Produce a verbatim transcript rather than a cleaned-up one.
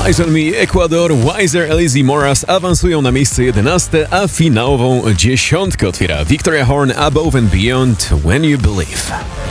Eyes on Me, Ekwador, Wiser, Elise Moras awansują na miejsce jedenaste, a finałową dziesiątkę otwiera Victoria Horn, Above and Beyond, When You Believe.